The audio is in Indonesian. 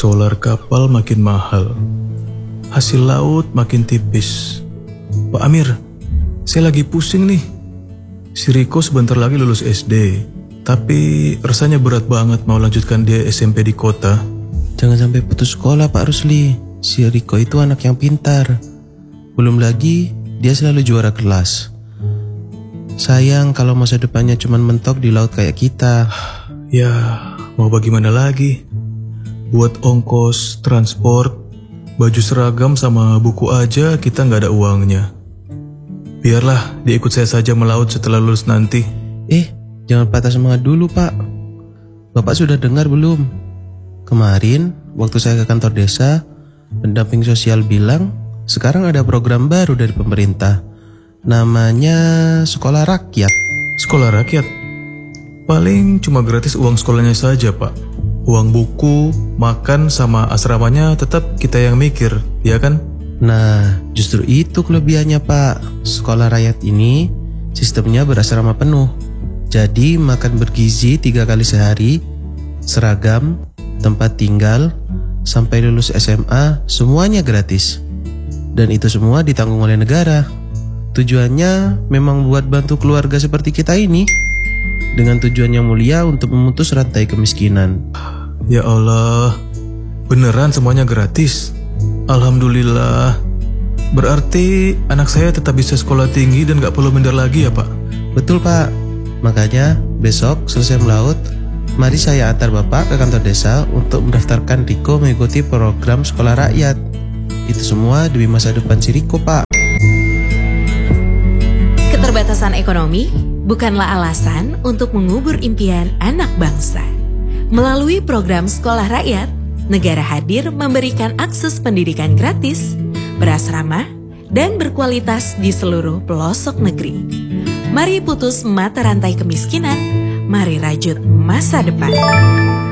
Solar kapal makin mahal, hasil laut makin tipis. Pak Amir, saya lagi pusing nih. Si Riko sebentar lagi lulus SD, tapi rasanya berat banget mau lanjutkan dia SMP di kota. Jangan sampai putus sekolah Pak Rusli. Si Riko itu anak yang pintar. Belum lagi dia selalu juara kelas. Sayang kalau masa depannya cuma mentok di laut kayak kita. Ya, mau bagaimana lagi? Buat ongkos, transport, baju seragam sama buku aja kita nggak ada uangnya. Biarlah dia ikut saya saja melaut setelah lulus nanti. Jangan patah semangat dulu Pak. Bapak sudah dengar belum? Kemarin waktu saya ke kantor desa, pendamping sosial bilang sekarang ada program baru dari pemerintah. Namanya Sekolah Rakyat. Sekolah rakyat? Paling cuma gratis uang sekolahnya saja Pak. Uang buku, makan, sama asramanya tetap kita yang mikir, ya kan? Nah, justru itu kelebihannya Pak. Sekolah rakyat ini sistemnya berasrama penuh. Jadi makan bergizi 3 kali sehari, seragam, tempat tinggal, sampai lulus SMA semuanya gratis. Dan itu semua ditanggung oleh negara. Tujuannya memang buat bantu keluarga seperti kita ini, dengan tujuan yang mulia untuk memutus rantai kemiskinan. Ya Allah, beneran semuanya gratis? Alhamdulillah. Berarti anak saya tetap bisa sekolah tinggi dan gak perlu minder lagi ya Pak? Betul Pak. Makanya besok selesai melaut, mari saya antar Bapak ke kantor desa untuk mendaftarkan Riko mengikuti program sekolah rakyat. Itu semua demi masa depan si Riko Pak. Keterbatasan ekonomi bukanlah alasan untuk mengubur impian anak bangsa. Melalui program Sekolah Rakyat, negara hadir memberikan akses pendidikan gratis, berasrama, dan berkualitas di seluruh pelosok negeri. Mari putus mata rantai kemiskinan, mari rajut masa depan.